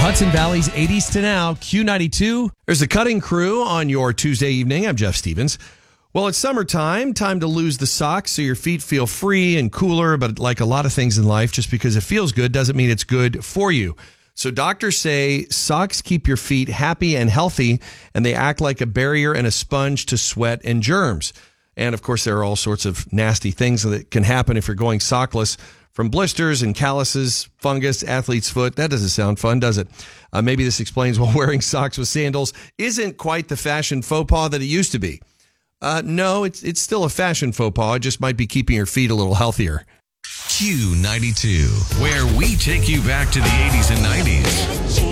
Hudson Valley's 80s to now, Q92. There's the Cutting Crew on your Tuesday evening. I'm Jeff Stevens. Well, it's summertime, time to lose the socks so your feet feel free and cooler. But like a lot of things in life, just because it feels good doesn't mean it's good for you. So doctors say socks keep your feet happy and healthy, and they act like a barrier and a sponge to sweat and germs. And of course, there are all sorts of nasty things that can happen if you're going sockless, from blisters and calluses, fungus, athlete's foot. That doesn't sound fun, does it? Maybe this explains why wearing socks with sandals isn't quite the fashion faux pas that it used to be. No, it's still a fashion faux pas. It just might be keeping your feet a little healthier. Q92, where we take you back to the 80s and 90s.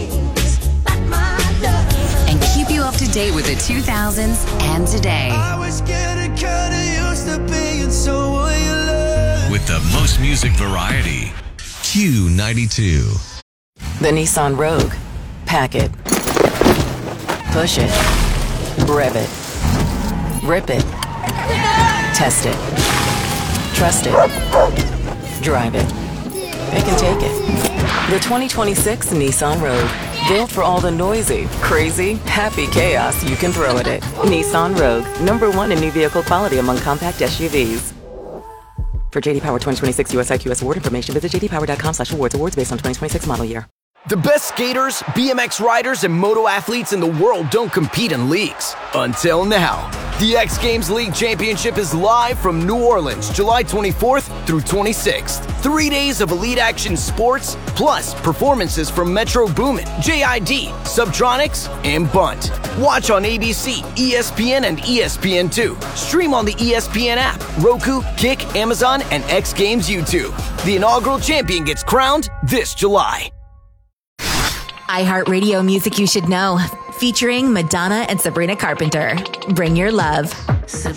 And keep you up to date with the 2000s and today. I was getting kinda used to being someone you love. With the most music variety. Q92. The Nissan Rogue. Pack it. Push it. Rev it. Rip it. Test it. Trust it. Drive it. Pick and take it. The 2026 Nissan Rogue. Built for all the noisy, crazy, happy chaos you can throw at it. Nissan Rogue. #1 in new vehicle quality among compact SUVs. For JD Power 2026 US IQS award information, visit jdpower.com/awards. Awards based on 2026 model year. The best skaters, BMX riders, and moto athletes in the world don't compete in leagues. Until now. The X Games League Championship is live from New Orleans, July 24th through 26th. 3 days of elite action sports, plus performances from Metro Boomin, JID, Subtronics, and Bunt. Watch on ABC, ESPN, and ESPN2. Stream on the ESPN app, Roku, Kick, Amazon, and X Games YouTube. The inaugural champion gets crowned this July. iHeartRadio Music You Should Know, featuring Madonna and Sabrina Carpenter. Bring your love.